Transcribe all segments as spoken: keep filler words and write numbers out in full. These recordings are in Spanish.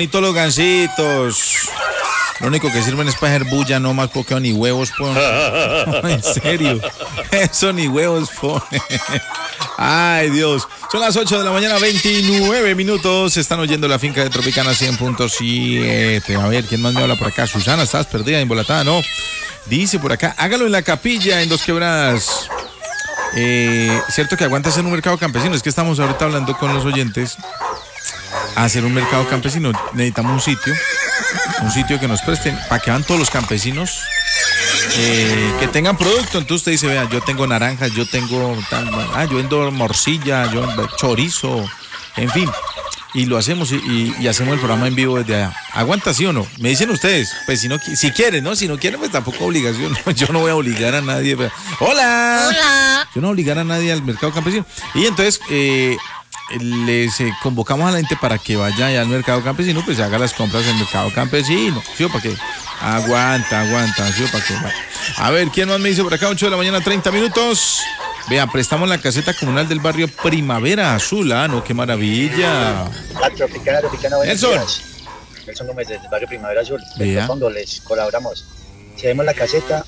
bonitos los gansitos. Lo único que sirven es para hacer bulla, no más porque ni huevos ponen. No, en serio, eso ni huevos ponen. Ay, Dios. Son las ocho de la mañana, veintinueve minutos. Están oyendo la finca de Tropicana cien punto siete. A ver, ¿quién más me habla por acá? Susana, ¿estás perdida, embolatada? No. Dice por acá, hágalo en la capilla, en Dos Quebradas. Eh, cierto que aguanta hacer un mercado campesino. Es que estamos ahorita hablando con los oyentes. Hacer un mercado campesino, necesitamos un sitio. Un sitio que nos presten para que van todos los campesinos eh, que tengan producto. Entonces usted dice, vea, yo tengo naranjas, yo tengo ah, yo vendo morcilla, yo vendo chorizo, en fin. Y lo hacemos y, y, y hacemos el programa en vivo desde allá. ¿Aguanta, sí o no? Me dicen ustedes, pues si no, si quieren, ¿no? Si no quieren, pues tampoco obligación. Yo no voy a obligar a nadie. Pero... ¡Hola! ¡Hola! Yo no voy a obligar a nadie al mercado campesino. Y entonces, eh, les eh, convocamos a la gente para que vaya allá al mercado campesino, pues haga las compras en el mercado campesino. ¿Sí o para qué? Aguanta, aguanta, ¿sí o para qué? A ver, ¿quién más me dice por acá? ocho de la mañana, treinta minutos. Vea, prestamos la caseta comunal del barrio Primavera Azul. Ah, no, qué maravilla. La Tropicana, Tropicana, buenos Nelson. días. Nelson Gómez desde el barrio Primavera Azul. Vea. Desde fondo les colaboramos. Cedemos la caseta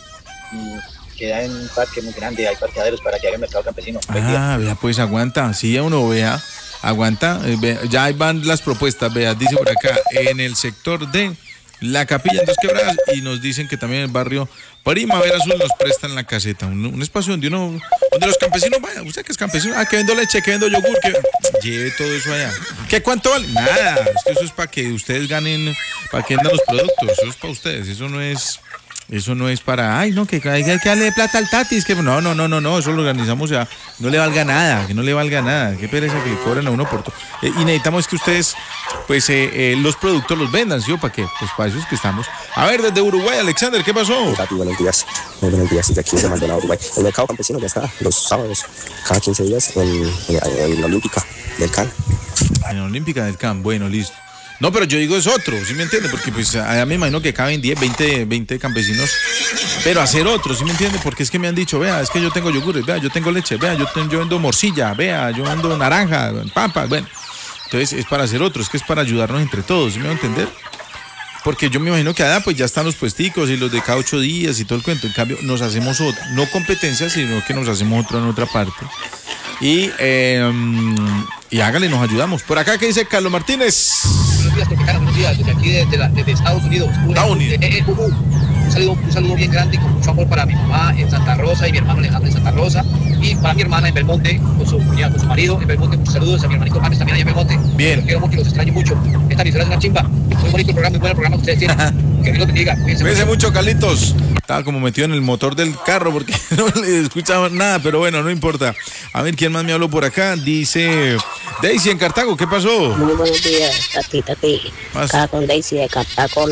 y queda en un parque muy grande, hay parqueaderos para que haga el mercado campesino. Ah, vea, pues aguanta, sí, uno vea, aguanta, eh, vea, ya ahí van las propuestas, vea, dice por acá, en el sector de La Capilla en Dos Quebradas, y nos dicen que también en el barrio Primavera Azul nos prestan la caseta, un, un espacio donde uno, donde los campesinos vayan, usted que es campesino, ah, que vendo leche, que vendo yogur, que lleve todo eso allá. ¿Qué cuánto vale? Nada, es que eso es para que ustedes ganen, para que vendan los productos, eso es para ustedes, eso no es... Eso no es para, ay, no, que hay, hay que darle plata al tatis, que no, no, no, no, no, eso lo organizamos ya, no le valga nada, que no le valga nada, qué pereza que le cobren a uno por todo. Eh, y necesitamos que ustedes, pues, eh, eh, los productos los vendan, ¿sí o para qué? Pues para eso es que estamos. A ver, desde Uruguay, Alexander, ¿qué pasó? Tati, buenos días, muy buenos días, desde aquí de Maldonado, Uruguay. El mercado campesino ya está los sábados, cada quince días, en, en, en la Olímpica del C A N. En la Olímpica del C A N, bueno, listo. No, pero yo digo es otro, ¿sí me entiende? Porque pues allá me imagino que caben diez, veinte, veinte campesinos, pero hacer otro, ¿sí me entiende? Porque es que me han dicho, vea, es que yo tengo yogures, vea, yo tengo leche, vea, yo, ten, yo vendo morcilla, vea, yo vendo naranja, papa, bueno. Entonces es para hacer otro, es que es para ayudarnos entre todos, ¿sí me va a entender? Porque yo me imagino que allá pues ya están los puesticos y los de cada ocho días y todo el cuento. En cambio, nos hacemos otro, no competencia, sino que nos hacemos otro en otra parte. Y, eh, y hágale, nos ayudamos. Por acá, ¿qué dice Carlos Martínez? Buenos días, Tropicana, buenos días, desde aquí, desde, la, desde Estados Unidos. Estados Unidos. Eh, eh, uh, uh. Un, saludo, un saludo bien grande y con mucho amor para mi mamá en Santa Rosa y mi hermano Alejandro en Santa Rosa. Y para mi hermana en Belmonte, con su cuñado, con su marido en Belmonte. Muchos saludos a mi hermanito James también allá en Belmonte. Bien. Los quiero mucho y los extraño mucho. Esta emisora es una chimba. Muy bonito el programa, muy buen programa que ustedes tienen. Que Dios los bendiga. Cuídense Cuídense mucho. mucho, Carlitos. Estaba como metido en el motor del carro porque no le escuchaba nada, pero bueno, no importa. A ver, ¿quién más me habló por acá? Dice Daisy en Cartago, ¿qué pasó? Muy buenos días, Tati, Tati. Más. Acá con Daisy de Cartago.